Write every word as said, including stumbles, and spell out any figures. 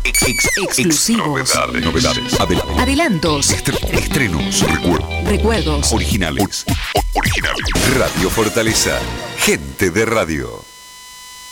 Ex, ex, exclusivos. Novedades. Novedades. Adel- Adelantos. Estre- estrenos. Recuerdos. Recuerdos. Originales. O- originales. Radio Fortaleza. Gente de radio.